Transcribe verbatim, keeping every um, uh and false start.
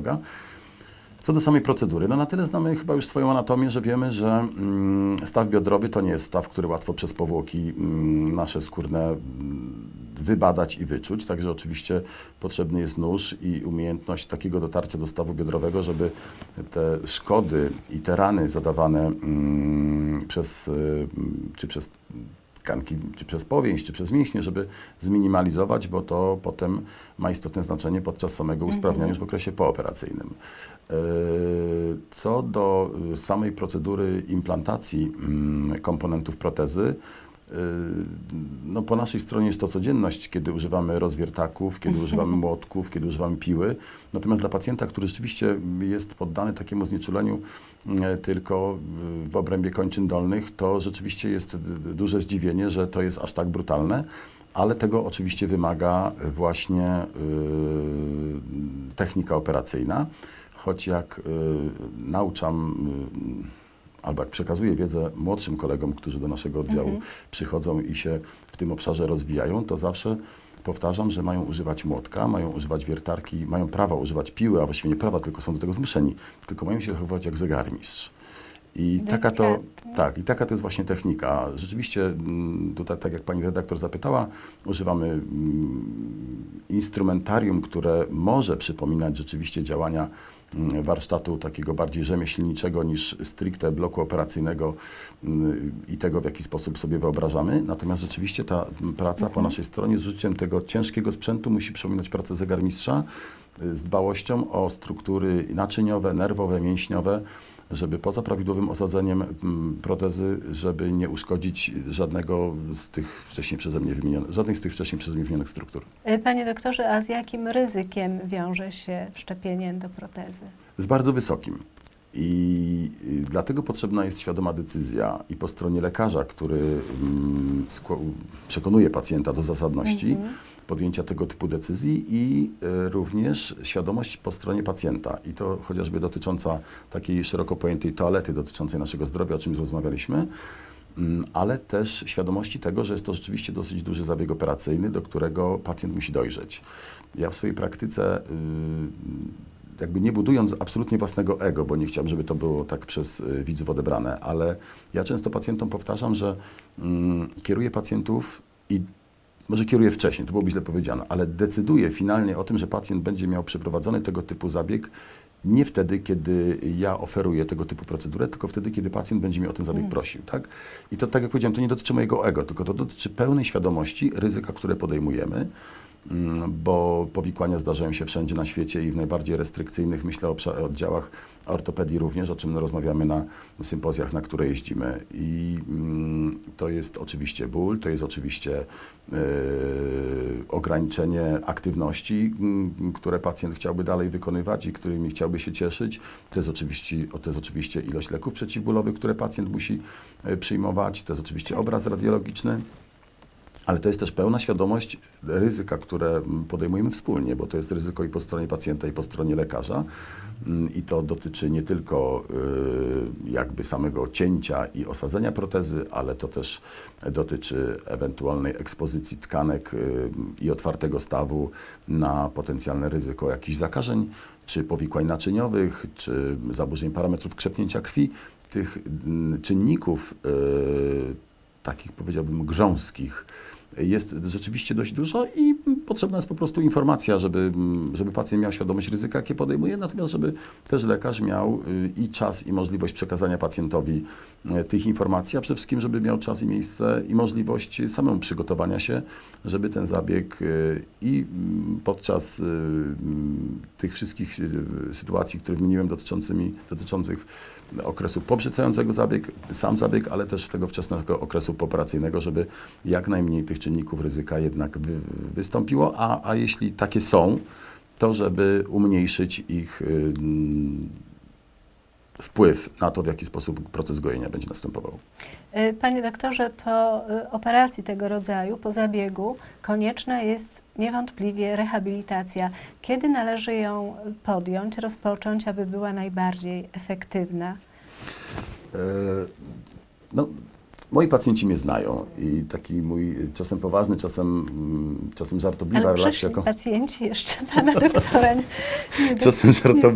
pomaga. Co do samej procedury, no na tyle znamy chyba już swoją anatomię, że wiemy, że mm, staw biodrowy to nie jest staw, który łatwo przez powłoki mm, nasze skórne mm, wybadać i wyczuć. Także oczywiście potrzebny jest nóż i umiejętność takiego dotarcia do stawu biodrowego, żeby te szkody i te rany zadawane mm, przez, y, czy przez tkanki, czy przez powięź, czy przez mięśnie, żeby zminimalizować, bo to potem ma istotne znaczenie podczas samego usprawniania już w okresie pooperacyjnym. Co do samej procedury implantacji komponentów protezy, no po naszej stronie jest to codzienność, kiedy używamy rozwiertaków, kiedy używamy młotków, kiedy używamy piły. Natomiast dla pacjenta, który rzeczywiście jest poddany takiemu znieczuleniu tylko w obrębie kończyn dolnych, to rzeczywiście jest duże zdziwienie, że to jest aż tak brutalne, ale tego oczywiście wymaga właśnie technika operacyjna. Choć jak nauczam albo jak przekazuję wiedzę młodszym kolegom, którzy do naszego oddziału mhm. przychodzą i się w tym obszarze rozwijają, to zawsze powtarzam, że mają używać młotka, mają używać wiertarki, mają prawo używać piły, a właściwie nie prawa, tylko są do tego zmuszeni, tylko mają się zachowywać jak zegarmistrz. I taka, to, tak, I taka to jest właśnie technika. Rzeczywiście tutaj, tak jak pani redaktor zapytała, używamy instrumentarium, które może przypominać rzeczywiście działania warsztatu takiego bardziej rzemieślniczego niż stricte bloku operacyjnego i tego, w jaki sposób sobie wyobrażamy. Natomiast rzeczywiście ta praca mhm. po naszej stronie z użyciem tego ciężkiego sprzętu musi przypominać pracę zegarmistrza z dbałością o struktury naczyniowe, nerwowe, mięśniowe, żeby poza prawidłowym osadzeniem protezy, żeby nie uszkodzić żadnego z tych wcześniej przeze mnie wymienionych, żadnych z tych wcześniej przeze mnie wymienionych struktur. Panie doktorze, a z jakim ryzykiem wiąże się wszczepienie endoprotezy? Z bardzo wysokim. I dlatego potrzebna jest świadoma decyzja i po stronie lekarza, który mm, przekonuje pacjenta do zasadności mm-hmm. podjęcia tego typu decyzji i y, również świadomość po stronie pacjenta. I to chociażby dotycząca takiej szeroko pojętej toalety dotyczącej naszego zdrowia, o czym już rozmawialiśmy, y, ale też świadomości tego, że jest to rzeczywiście dosyć duży zabieg operacyjny, do którego pacjent musi dojrzeć. Ja w swojej praktyce y, jakby nie budując absolutnie własnego ego, bo nie chciałbym, żeby to było tak przez y, widzów odebrane, ale ja często pacjentom powtarzam, że mm, kieruję pacjentów i może kieruję wcześniej, to byłoby źle powiedziane, ale decyduję finalnie o tym, że pacjent będzie miał przeprowadzony tego typu zabieg nie wtedy, kiedy ja oferuję tego typu procedurę, tylko wtedy, kiedy pacjent będzie mnie o ten zabieg mm. prosił, tak? I to, tak jak powiedziałem, to nie dotyczy mojego ego, tylko to dotyczy pełnej świadomości ryzyka, które podejmujemy, bo powikłania zdarzają się wszędzie na świecie i w najbardziej restrykcyjnych, myślę, o oddziałach ortopedii również, o czym rozmawiamy na sympozjach, na które jeździmy. I mm, to jest oczywiście ból, to jest oczywiście yy, ograniczenie aktywności, yy, które pacjent chciałby dalej wykonywać i którymi chciałby się cieszyć. To jest oczywiście, to jest oczywiście ilość leków przeciwbólowych, które pacjent musi yy, przyjmować. To jest oczywiście obraz radiologiczny. Ale to jest też pełna świadomość ryzyka, które podejmujemy wspólnie, bo to jest ryzyko i po stronie pacjenta, i po stronie lekarza. I to dotyczy nie tylko y, jakby samego cięcia i osadzenia protezy, ale to też dotyczy ewentualnej ekspozycji tkanek y, i otwartego stawu na potencjalne ryzyko jakichś zakażeń, czy powikłań naczyniowych, czy zaburzeń parametrów krzepnięcia krwi. Tych y, czynników y, takich, powiedziałbym, grząskich jest rzeczywiście dość dużo i potrzebna jest po prostu informacja, żeby, żeby pacjent miał świadomość ryzyka, jakie podejmuje, natomiast żeby też lekarz miał i czas, i możliwość przekazania pacjentowi tych informacji, a przede wszystkim, żeby miał czas i miejsce i możliwość samemu przygotowania się, żeby ten zabieg i podczas tych wszystkich sytuacji, które wymieniłem dotyczącymi, dotyczących okresu poprzedzającego zabieg, sam zabieg, ale też tego wczesnego okresu pooperacyjnego, żeby jak najmniej tych czynników ryzyka jednak wy, wystąpiło, a, a jeśli takie są, to żeby umniejszyć ich y, wpływ na to, w jaki sposób proces gojenia będzie następował. Panie doktorze, po operacji tego rodzaju, po zabiegu, konieczna jest niewątpliwie rehabilitacja. Kiedy należy ją podjąć, rozpocząć, aby była najbardziej efektywna? E, no, moi pacjenci mnie znają i taki mój czasem poważny, czasem, czasem żartobliwa Ale relacja. przyszli pacjenci jeszcze pana doktora. Nie czasem żartobliwa